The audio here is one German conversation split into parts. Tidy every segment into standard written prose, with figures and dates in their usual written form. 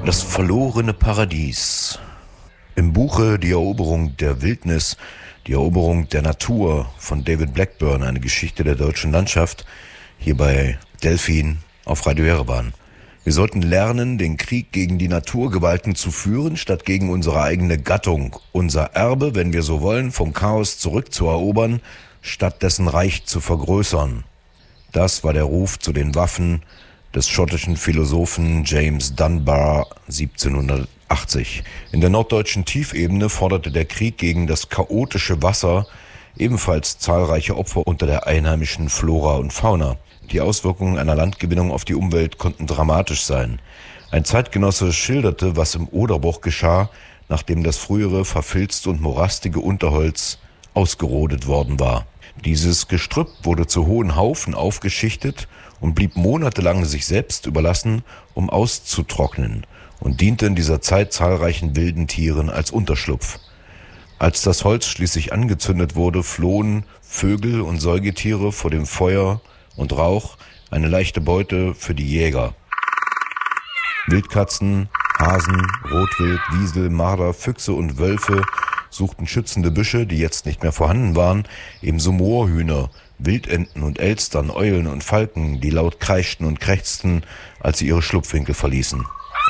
Das verlorene Paradies. Im Buche Die Eroberung der Wildnis, die Eroberung der Natur von David Blackburn, eine Geschichte der deutschen Landschaft, hier bei Delphin auf Radio Jerewan. Wir sollten lernen, den Krieg gegen die Naturgewalten zu führen, statt gegen unsere eigene Gattung, unser Erbe, wenn wir so wollen, vom Chaos zurückzuerobern, statt dessen Reich zu vergrößern. Das war der Ruf zu den Waffen des schottischen Philosophen James Dunbar 1780. In der norddeutschen Tiefebene forderte der Krieg gegen das chaotische Wasser ebenfalls zahlreiche Opfer unter der einheimischen Flora und Fauna. Die Auswirkungen einer Landgewinnung auf die Umwelt konnten dramatisch sein. Ein Zeitgenosse schilderte, was im Oderbruch geschah, nachdem das frühere verfilzte und morastige Unterholz ausgerodet worden war. Dieses Gestrüpp wurde zu hohen Haufen aufgeschichtet und blieb monatelang sich selbst überlassen, um auszutrocknen, und diente in dieser Zeit zahlreichen wilden Tieren als Unterschlupf. Als das Holz schließlich angezündet wurde, flohen Vögel und Säugetiere vor dem Feuer und Rauch, eine leichte Beute für die Jäger. Wildkatzen, Hasen, Rotwild, Wiesel, Marder, Füchse und Wölfe suchten schützende Büsche, die jetzt nicht mehr vorhanden waren, ebenso Moorhühner, Wildenten und Elstern, Eulen und Falken, die laut kreischten und krächzten, als sie ihre Schlupfwinkel verließen.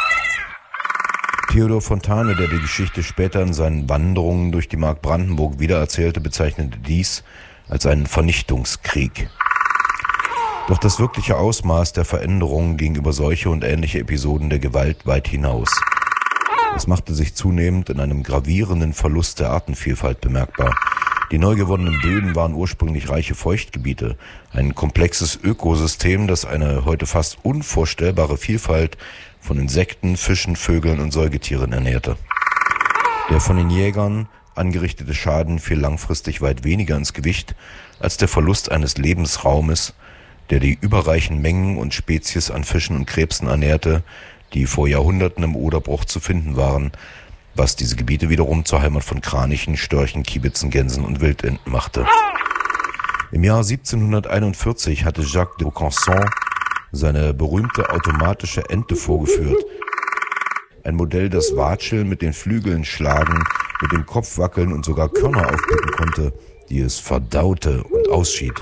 Theodor Fontane, der die Geschichte später in seinen Wanderungen durch die Mark Brandenburg wiedererzählte, bezeichnete dies als einen Vernichtungskrieg. Doch das wirkliche Ausmaß der Veränderungen ging über solche und ähnliche Episoden der Gewalt weit hinaus. Es machte sich zunehmend in einem gravierenden Verlust der Artenvielfalt bemerkbar. Die neu gewonnenen Böden waren ursprünglich reiche Feuchtgebiete, ein komplexes Ökosystem, das eine heute fast unvorstellbare Vielfalt von Insekten, Fischen, Vögeln und Säugetieren ernährte. Der von den Jägern angerichtete Schaden fiel langfristig weit weniger ins Gewicht als der Verlust eines Lebensraumes, der die überreichen Mengen und Spezies an Fischen und Krebsen ernährte, die vor Jahrhunderten im Oderbruch zu finden waren, was diese Gebiete wiederum zur Heimat von Kranichen, Störchen, Kiebitzen, Gänsen und Wildenten machte. Im Jahr 1741 hatte Jacques de Vaucanson seine berühmte automatische Ente vorgeführt. Ein Modell, das Watscheln mit den Flügeln schlagen, mit dem Kopf wackeln und sogar Körner aufpicken konnte, die es verdaute und ausschied.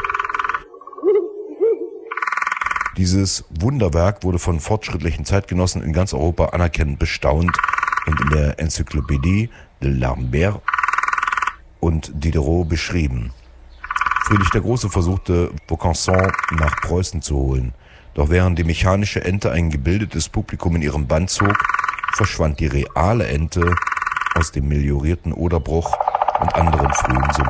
Dieses Wunderwerk wurde von fortschrittlichen Zeitgenossen in ganz Europa anerkennend bestaunt und in der Enzyklopädie de Lambert und Diderot beschrieben. Friedrich der Große versuchte, Vaucanson nach Preußen zu holen. Doch während die mechanische Ente ein gebildetes Publikum in ihrem Bann zog, verschwand die reale Ente aus dem meliorierten Oderbruch und anderen frühen Sümpfen.